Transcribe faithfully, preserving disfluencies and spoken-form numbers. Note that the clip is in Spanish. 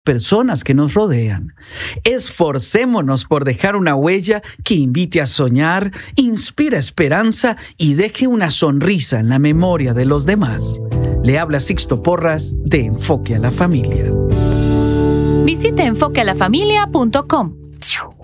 personas que nos rodean. Esforcémonos por dejar una huella que invite a soñar, inspire esperanza y deje una sonrisa en la memoria de los demás. Le habla Sixto Porras de Enfoque a la Familia. Visite enfoque a la familia punto com.